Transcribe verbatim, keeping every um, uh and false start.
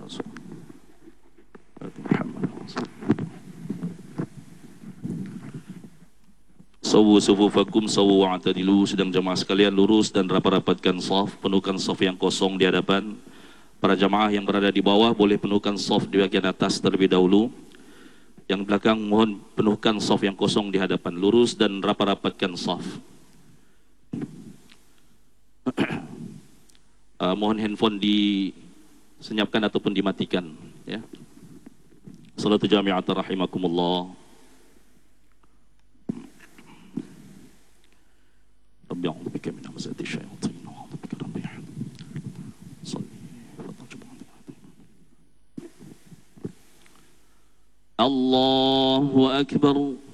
Sawu sufufakum sawu wa'tadilu. Sedang jemaah sekalian lurus dan rapat-rapatkan saf, penuhkan saf yang kosong di hadapan. Para jemaah yang berada di bawah boleh penuhkan saf di bagian atas terlebih dahulu. Yang belakang mohon penuhkan saf yang kosong di hadapan, lurus dan rapat-rapatkan saf. uh, mohon handphone disenyapkan ataupun dimatikan, ya. Salatu jami'atan rahimakumullah. Rabbi a'udzu bika min hamazati syayatin wa a'udzu bika rabbi salli Allahu akbar.